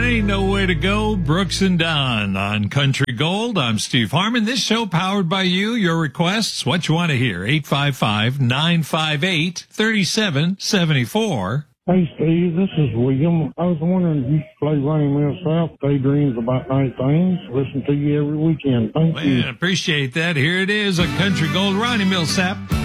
Ain't No Way to Go, Brooks and Dunn on Country Gold. I'm Steve Harmon. This show powered by you. Your requests, what you want to hear. 855-958-3774. Hey, Steve, this is William. I was wondering if you could play Ronnie Mills South, Daydreams About Night Things. Listen to you every weekend. Thank you. Appreciate that. Here it is, a Country Gold Ronnie Millsap.